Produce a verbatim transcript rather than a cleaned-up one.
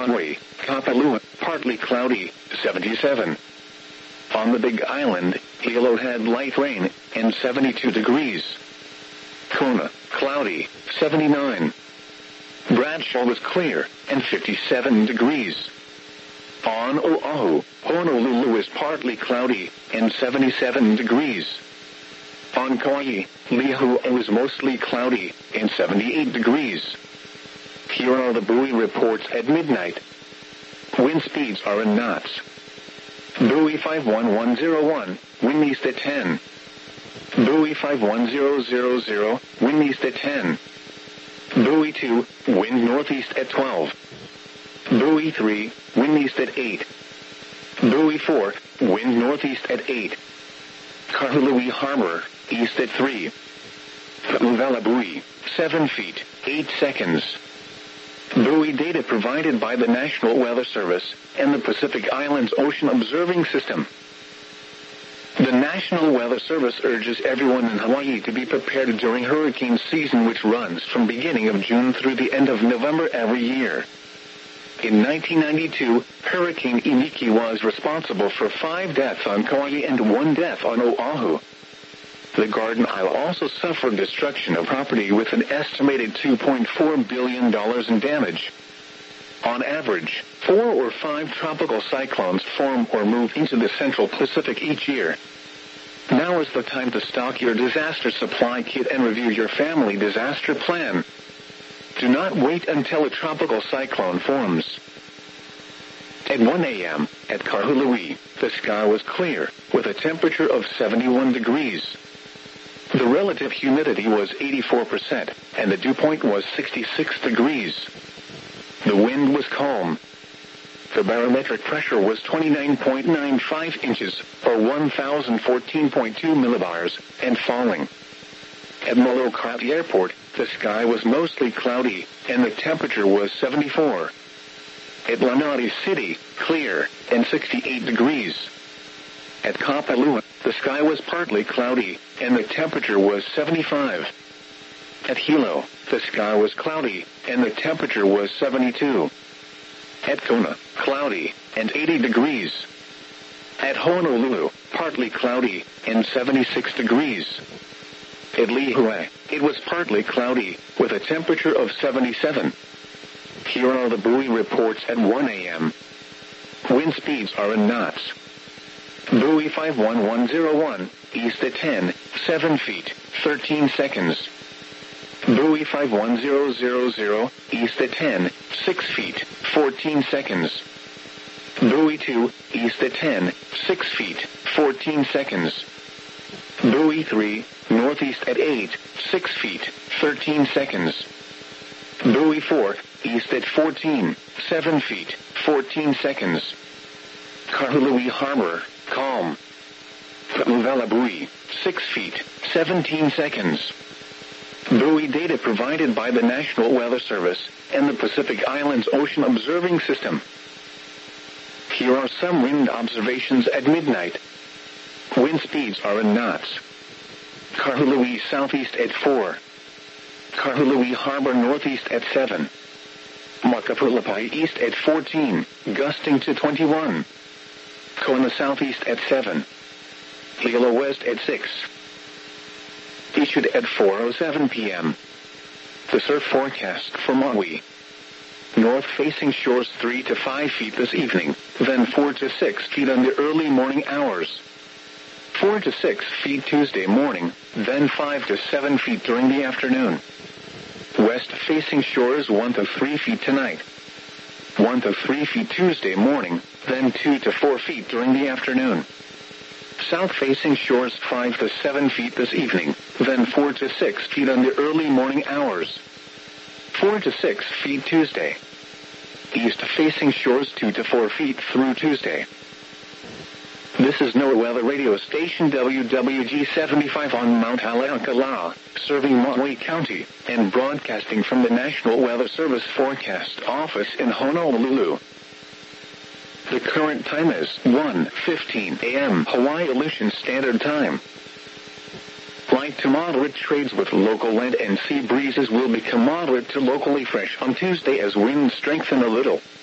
Maui, Kapalua, partly cloudy, seventy-seven. On the Big Island, Hilo had light rain, and seventy-two degrees. Kona, cloudy, seventy-nine. Bradshaw was clear, and fifty-seven degrees. On Oahu, Honolulu is partly cloudy, and seventy-seven degrees. On Kauai, Lihue is mostly cloudy, and seventy-eight degrees. Here are the buoy reports at midnight. Wind speeds are in knots. Buoy five one one zero one, wind east at ten. Buoy five one zero zero zero, wind east at ten. Buoy two, wind northeast at twelve. Buoy three, wind east at eight. Buoy four, wind northeast at eight. Kahului Harbor, east at three. Pa'uvela buoy, seven feet, eight seconds. Buoy data provided by the National Weather Service and the Pacific Islands Ocean Observing System. The National Weather Service urges everyone in Hawaii to be prepared during hurricane season, which runs from beginning of June through the end of November every year. In nineteen ninety-two, Hurricane Iniki was responsible for five deaths on Kauai and one death on Oahu. The Garden Isle also suffered destruction of property with an estimated two point four billion dollars in damage. On average, four or five tropical cyclones form or move into the central Pacific each year. Now is the time to stock your disaster supply kit and review your family disaster plan. Do not wait until a tropical cyclone forms. At one a.m., at Kahului, the sky was clear, with a temperature of seventy-one degrees. The relative humidity was eighty-four percent, and the dew point was sixty-six degrees. The wind was calm. The barometric pressure was twenty-nine point nine five inches, or one thousand fourteen point two millibars, and falling. At Molokai Airport, the sky was mostly cloudy, and the temperature was seventy-four. At Lanai City, clear, and sixty-eight degrees. At Kapalua, the sky was partly cloudy, and the temperature was seventy-five. At Hilo, the sky was cloudy, and the temperature was seventy-two. At Kona, cloudy, and eighty degrees. At Honolulu, partly cloudy, and seventy-six degrees. At Lihue, it was partly cloudy, with a temperature of seventy-seven. Here are the buoy reports at one a.m. Wind speeds are in knots. Buoy five one one zero one, east at ten, seven feet, thirteen seconds. Buoy five one zero zero zero, east at ten, six feet, fourteen seconds. Buoy two, east at ten, six feet, fourteen seconds. Buoy three, northeast at eight, six feet, thirteen seconds. Buoy four, east at fourteen, seven feet, fourteen seconds. Kahului Harbor, calm. Pa'uvela buoy, six feet, seventeen seconds. Buoy data provided by the National Weather Service and the Pacific Islands Ocean Observing System. Here are some wind observations at midnight. Wind speeds are in knots. Kahului southeast at four. Kahului Harbor northeast at seven. Makapulapai east at fourteen, gusting to twenty-one. Kona southeast at seven. Hilo west at six. Issued at four oh seven p.m. The surf forecast for Maui. North-facing shores three to five feet this evening, then four to six feet on the early morning hours. four to six feet Tuesday morning, then five to seven feet during the afternoon. West-facing shores one to three feet tonight. one to three feet Tuesday morning, then two to four feet during the afternoon. South-facing shores five to seven feet this evening, then four to six feet on the early morning hours. four to six feet Tuesday. East-facing shores two to four feet through Tuesday. This is NOAA Weather Radio Station W W G seventy-five on Mount Haleakala, serving Maui County, and broadcasting from the National Weather Service Forecast Office in Honolulu. The current time is one fifteen a.m. Hawaii Aleutian Standard Time. Light to moderate trades with local land and sea breezes will become moderate to locally fresh on Tuesday as winds strengthen a little.